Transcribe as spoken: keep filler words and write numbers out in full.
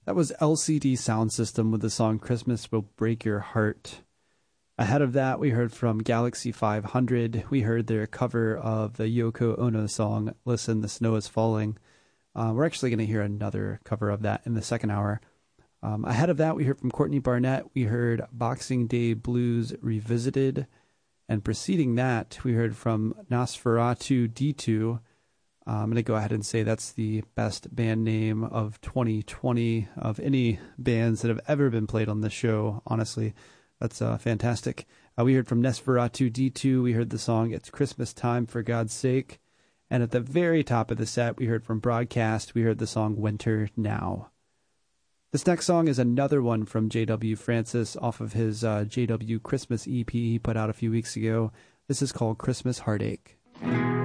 That was L C D Sound System with the song Christmas Will Break Your Heart. Ahead of that, we heard from Galaxy five hundred. We heard their cover of the Yoko Ono song, Listen, the Snow is Falling. Uh, we're actually going to hear another cover of that in the second hour. Um, ahead of that, we heard from Courtney Barnett. We heard Boxing Day Blues Revisited. And preceding that, we heard from Nosferatu D two. Uh, I'm going to go ahead and say that's the best band name of twenty twenty of any bands that have ever been played on this show, honestly. That's uh, fantastic. Uh, we heard from Nosferatu D two. We heard the song It's Christmas Time, For God's Sake. And at the very top of the set, we heard from Broadcast. We heard the song Winter Now. This next song is another one from J W Francis off of his uh, J W Christmas E P he put out a few weeks ago. This is called Christmas Heartache.